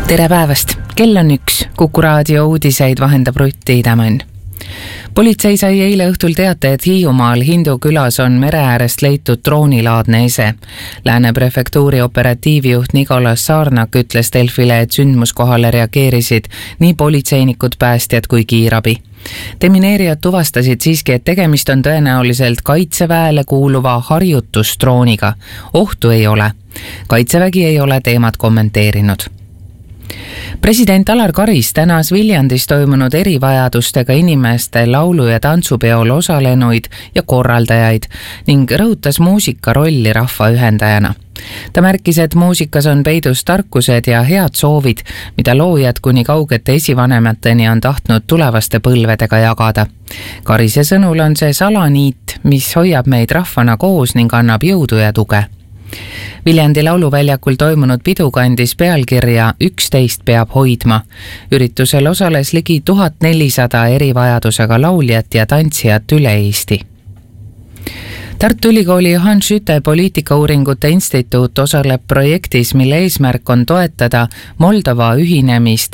Tere päevast! Kell on 1. Kuku raadio uudiseid vahendab Rutti Idamann. Politsei sai eile õhtul teate, et Hiiumaal Hindu külas on mere äärest leitud droonilaadne ese. Lääne prefektuuri operatiivjuht Nicolas Saarnak ütles Delfile, et sündmuskohale reageerisid nii politseinikud, päästjad kui kiirabi. Demineerijad tuvastasid siiski, et tegemist on tõenäoliselt Kaitseväele kuuluva harjutusdrooniga. Ohtu ei ole. Kaitsevägi ei ole teemat kommenteerinud. President Alar Karis tänas Viljandis toimunud erivajadustega inimeste laulu- ja tantsupeol osalenuid ja korraldajaid ning rõhutas muusika rolli rahva ühendajana. Ta märkis, et muusikas on peidus tarkused ja head soovid, mida loojad kuni kaugete esivanemateni on tahtnud tulevaste põlvedega jagada. Karise sõnul on see salaniit, mis hoiab meid rahvana koos ning annab jõudu ja tuge. Viljandi lauluväljakul toimunud pidu kandis pealkirja 11 peab hoidma. Üritusel osales ligi 1400 erivajadusega lauljat ja tantsijat üle Eesti. Tartu Ülikooli Johann Schütte poliitikauuringute instituut osaleb projektis, mille eesmärk on toetada Moldova ühinemist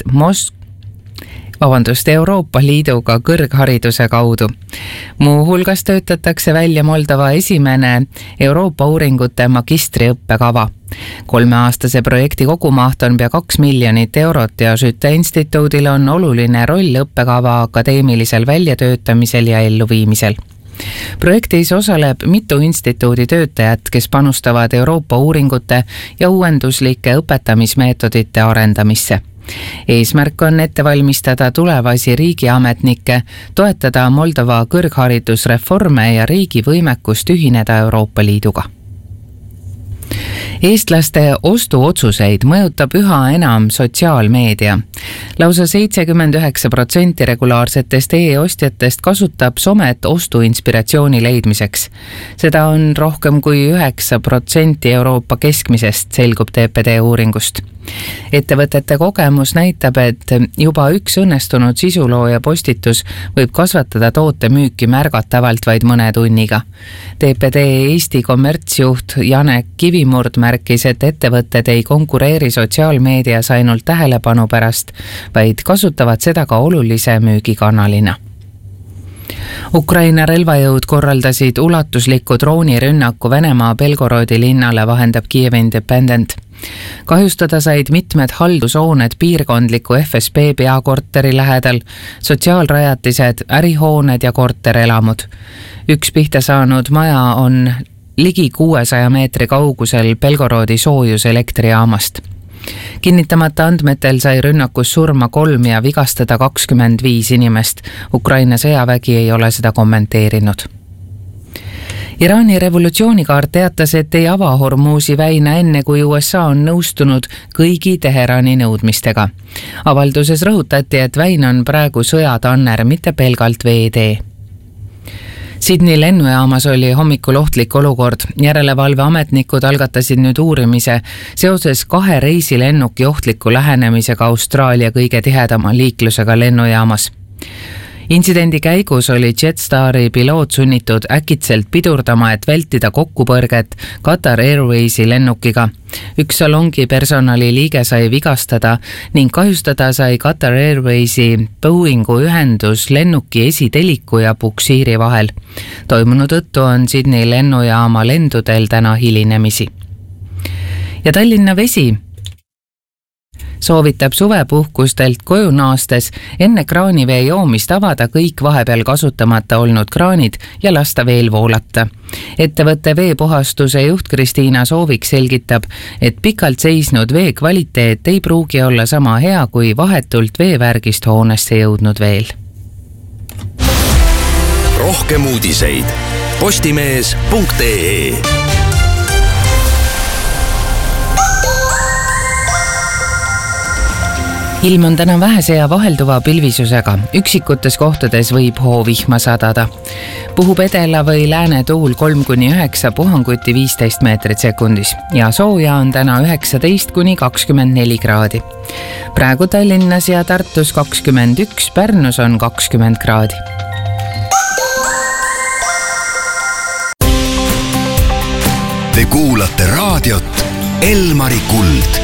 Euroopa Liiduga kõrghariduse kaudu. Muu hulgas töötatakse välja Moldova esimene Euroopa uuringute magistriõppekava. 3-aastase projekti kogumaht on pea 2 miljonit eurot ja Schütte instituudil on oluline roll õppekava akadeemilisel väljatöötamisel ja elluviimisel. Projektis osaleb mitu instituudi töötajat, kes panustavad Euroopa uuringute ja uuenduslike õpetamismeetodite arendamisse. Eesmärk on ette valmistada tulevasi riigiametnikke, toetada Moldova kõrgharidusreforme ja riigi võimekust ühineda Euroopa Liiduga. Eestlaste ostuotsuseid mõjutab üha enam sotsiaalmeedia. Lausa 79% regulaarsetest e-ostjatest kasutab somet ostuinspiratsiooni leidmiseks. Seda on rohkem kui 9% Euroopa keskmisest, selgub TPD uuringust. Ettevõtete kogemus näitab, et juba üks õnnestunud sisulooja postitus võib kasvatada toote müüki märgatavalt vaid mõne tunniga. TPD Eesti kommertsjuht Janek Kivimurd märkis, et ettevõtted ei konkureeri sotsiaalmeedias ainult tähelepanu pärast, vaid kasutavad seda ka olulise müügikanalina. Ukraina relvajõud korraldasid ulatusliku droonirünnaku Venemaa Belgorodi linnale, vahendab Kiev Independent. Kahjustada said mitmed haldushooned piirkondliku FSB peakorteri lähedal, sotsiaalrajatised, ärihooned ja korterelamud. Üks pihta saanud maja on ligi 600 meetri kaugusel Belgorodi soojuselektrijaamast. Kinnitamata andmetel sai rünnakus surma 3 ja vigastada 25 inimest. Ukraina sõjavägi ei ole seda kommenteerinud. Iraani revolutsioonikaart teatas, et ei ava Hormuzi väina enne, kui USA on nõustunud kõigi Teherani nõudmistega. Avalduses rõhutati, et väin on praegu sõjatanner, mitte pelgalt veetee. Sydney lennujaamas oli hommikul ohtlik olukord. Järelevalveametnikud algatasid nüüd uurimise seoses 2 reisilennuki ohtliku lähenemisega Austraalia kõige tihedama liiklusega lennujaamas. Intsidendi käigus oli Jetstari piloot sunnitud äkitselt pidurdama, et vältida kokkupõrget Qatar Airwaysi lennukiga. Üks salongi personali liige sai vigastada ning kahjustada sai Qatar Airwaysi Boeingu ühendus lennuki esiteliku ja puksiiri vahel. Toimunu tõttu on Sydney lennujaama lendudel täna hilinemisi. Ja Tallinna Vesi soovitab suvepuhkustelt koju naastes enne kraanivee joomist avada kõik vahepeal kasutamata olnud kraanid ja lasta veel voolata. Ettevõtte veepuhastuse juht Kristiina Soovik selgitab, et pikalt seisnud vee kvaliteet ei pruugi olla sama hea kui vahetult veevärgist hoonesse jõudnud veel. Rohkem uudiseid postimees.ee. Ilm on täna vähese ja vahelduva pilvisusega. Üksikutes kohtades võib hoovihma sadada. Puhub edela või lääne tuul 3-9, puhanguti 15 meetrit sekundis ja sooja on täna 19-24 kraadi. Praegu Tallinnas ja Tartus 21, Pärnus on 20 kraadi. Te kuulate raadiot Elmari Kuld.